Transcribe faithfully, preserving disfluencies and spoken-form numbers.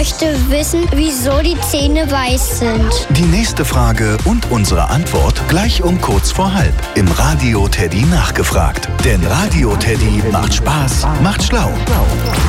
Ich möchte wissen, wieso die Zähne weiß sind. Die nächste Frage und unsere Antwort gleich um kurz vor halb im Radio Teddy nachgefragt. Denn Radio Teddy macht Spaß, macht schlau.